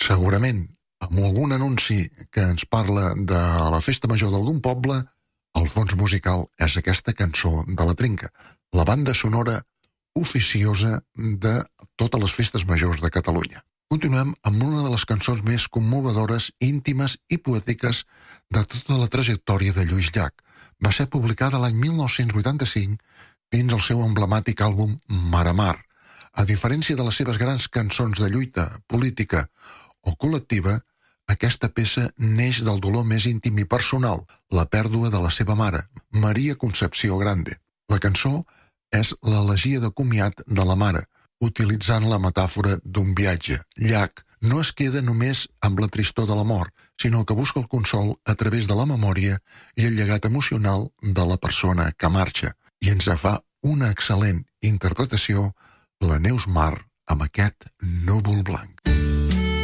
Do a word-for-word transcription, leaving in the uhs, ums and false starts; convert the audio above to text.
Segurament, amb algun anunci que ens parla de la festa major d'algun poble, el fons musical és aquesta cançó de la Trinca, la banda sonora oficiosa de totes les festes majors de Catalunya. Continuem amb una de les cançons més commovedores, íntimes i poètiques de tota la trajectòria de Lluís Llach. Va ser publicada l'any mil nou-cents vuitanta-cinc dins el seu emblemàtic àlbum Mar a Mar. A diferència de les seves grans cançons de lluita política o col·lectiva, aquesta peça neix del dolor més íntim i personal, la pèrdua de la seva mare, Maria Concepció Grande. La cançó és l'elegia de comiat de la mare, utilitzant la metàfora d'un viatge. Llach no es queda només amb la tristor de la mort, sinó que busca el consol a través de la memòria i el llegat emocional de la persona que marxa. I ens fa una excel·lent interpretació, la Neus Mar, amb aquest núvol blanc.